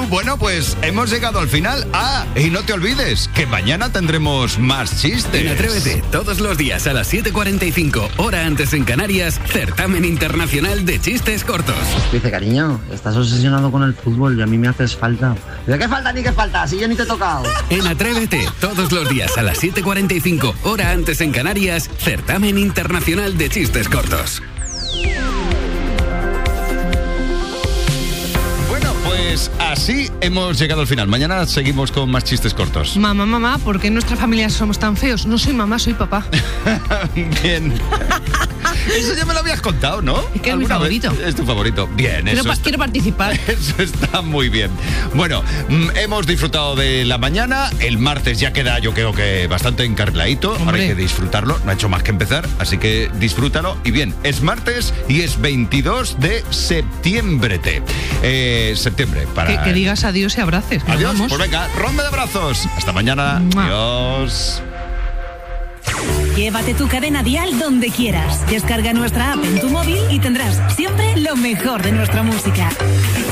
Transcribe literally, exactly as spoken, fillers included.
Bueno, pues hemos llegado al final. Ah, y no te olvides que mañana tendremos más chistes. En Atrévete, todos los días a las siete cuarenta y cinco, hora antes en Canarias, certamen internacional de chistes cortos. Dice, cariño, estás obsesionado con el fútbol y a mí me haces falta. ¿De qué falta ni qué falta? Si yo ni te he tocado. En Atrévete, todos los días a las siete cuarenta y cinco, hora antes en Canarias, certamen internacional de chistes cortos. Pues así hemos llegado al final. Mañana seguimos con más chistes cortos. Mamá, mamá, ¿por qué en nuestra familia somos tan feos? No soy mamá, soy papá. Bien. Eso ya me lo habías contado, ¿no? Es que es mi favorito. Vez? Es tu favorito. Bien, quiero, eso pa- está, quiero participar. Eso está muy bien. Bueno, mm, hemos disfrutado de la mañana. El martes ya queda, yo creo que bastante encarriladito. Hombre. Ahora hay que disfrutarlo. No ha hecho más que empezar, así que disfrútalo. Y bien, es martes y es veintidós de septiembre. Eh, septiembre. Para... Que, que digas adiós y abraces. Nos Adiós. vamos. Pues venga, ronda de abrazos. Hasta mañana. ¡Mua! Adiós. Llévate tu cadena dial donde quieras. Descarga nuestra app en tu móvil y tendrás siempre lo mejor de nuestra música.